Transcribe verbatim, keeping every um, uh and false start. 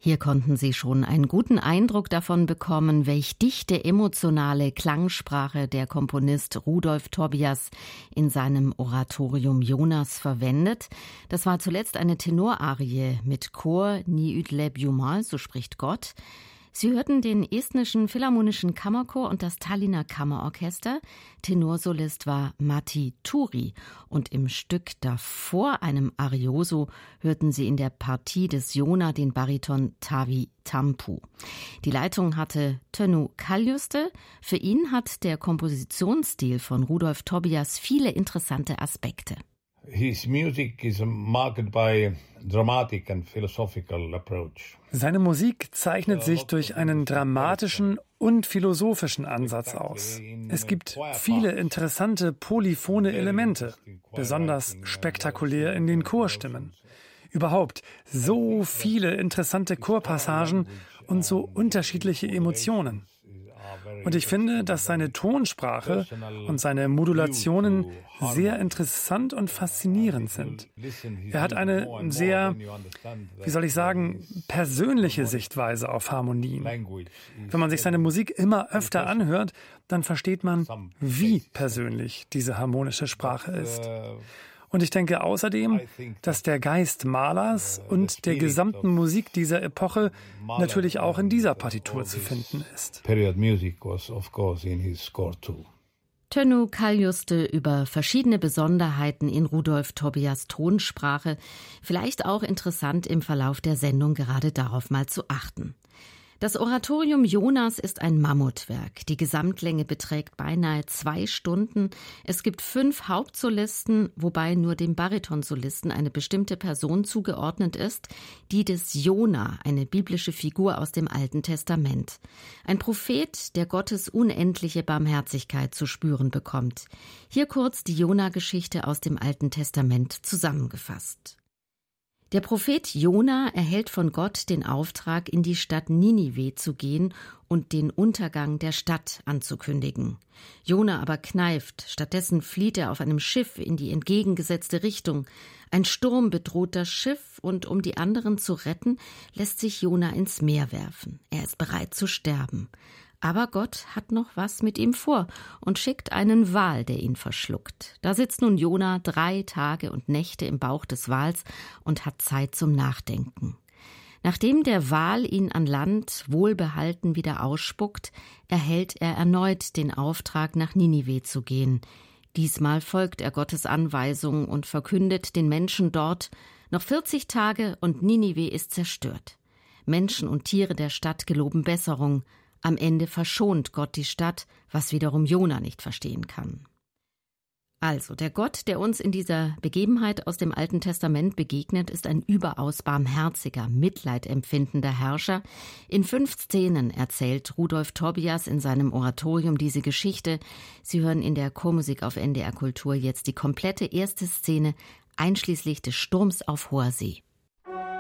Hier konnten Sie schon einen guten Eindruck davon bekommen, welch dichte emotionale Klangsprache der Komponist Rudolf Tobias in seinem Oratorium Jonas verwendet. Das war zuletzt eine Tenorarie mit Chor Ni Udleb Jumal, so spricht Gott. Sie hörten den Estnischen Philharmonischen Kammerchor und das Tallinner Kammerorchester. Tenorsolist war Matti Turi. Und im Stück davor, einem Arioso, hörten Sie in der Partie des Jona den Bariton Tavi Tampu. Die Leitung hatte Tönnu Kaljuste. Für ihn hat der Kompositionsstil von Rudolf Tobias viele interessante Aspekte. His music is marked by dramatic and philosophical approach. Seine Musik zeichnet sich durch einen dramatischen und philosophischen Ansatz aus. Es gibt viele interessante polyphone Elemente, besonders spektakulär in den Chorstimmen. Überhaupt so viele interessante Chorpassagen und so unterschiedliche Emotionen. Und ich finde, dass seine Tonsprache und seine Modulationen sehr interessant und faszinierend sind. Er hat eine sehr, wie soll ich sagen, persönliche Sichtweise auf Harmonien. Wenn man sich seine Musik immer öfter anhört, dann versteht man, wie persönlich diese harmonische Sprache ist. Und ich denke außerdem, dass der Geist Mahlers und der gesamten Musik dieser Epoche natürlich auch in dieser Partitur zu finden ist. Tönnu Kaljuste über verschiedene Besonderheiten in Rudolf Tobias Tonsprache. Vielleicht auch interessant im Verlauf der Sendung gerade darauf mal zu achten. Das Oratorium Jonas ist ein Mammutwerk. Die Gesamtlänge beträgt beinahe zwei Stunden. Es gibt fünf Hauptsolisten, wobei nur dem Baritonsolisten eine bestimmte Person zugeordnet ist, die des Jona, eine biblische Figur aus dem Alten Testament. Ein Prophet, der Gottes unendliche Barmherzigkeit zu spüren bekommt. Hier kurz die Jona-Geschichte aus dem Alten Testament zusammengefasst. Der Prophet Jona erhält von Gott den Auftrag, in die Stadt Ninive zu gehen und den Untergang der Stadt anzukündigen. Jona aber kneift, stattdessen flieht er auf einem Schiff in die entgegengesetzte Richtung. Ein Sturm bedroht das Schiff und um die anderen zu retten, lässt sich Jona ins Meer werfen. Er ist bereit zu sterben. Aber Gott hat noch was mit ihm vor und schickt einen Wal, der ihn verschluckt. Da sitzt nun Jona drei Tage und Nächte im Bauch des Wals und hat Zeit zum Nachdenken. Nachdem der Wal ihn an Land wohlbehalten wieder ausspuckt, erhält er erneut den Auftrag, nach Ninive zu gehen. Diesmal folgt er Gottes Anweisung und verkündet den Menschen dort: Noch vierzig Tage und Ninive ist zerstört. Menschen und Tiere der Stadt geloben Besserung. Am Ende verschont Gott die Stadt, was wiederum Jona nicht verstehen kann. Also, der Gott, der uns in dieser Begebenheit aus dem Alten Testament begegnet, ist ein überaus barmherziger, mitleidempfindender Herrscher. In fünf Szenen erzählt Rudolf Tobias in seinem Oratorium diese Geschichte. Sie hören in der Chormusik auf N D R Kultur jetzt die komplette erste Szene, einschließlich des Sturms auf hoher See.